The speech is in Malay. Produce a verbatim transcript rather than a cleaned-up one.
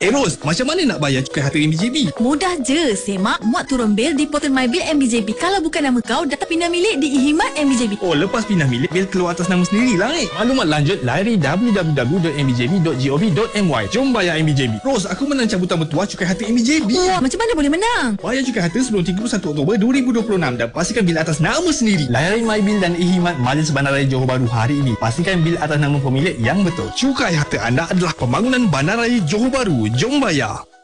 Eh Ros, macam mana nak bayar cukai harta M B J B? Mudah je, semak, muat turun bil di portal My Bill M B J B. Kalau bukan nama kau, data pindah milik di iHimat M B J B. Oh, lepas pindah milik, bil keluar atas nama sendiri lah eh. Maklumat lanjut, layari w w w dot m b j b dot gov dot m y. Jom bayar M B J B. Ros, aku menang cabutan bertuah cukai harta M B J B. Oh, macam mana boleh menang? Bayar cukai harta sebelum tiga puluh satu Oktober dua ribu dua puluh enam dan pastikan bil atas nama sendiri. Layari MyBill dan iHimat Majlis Bandaraya Johor Bahru hari ini. Pastikan bil atas nama pemilik yang betul. Cukai harta anda adalah pembangunan Bandaraya Johor Bahru. Jom bayar.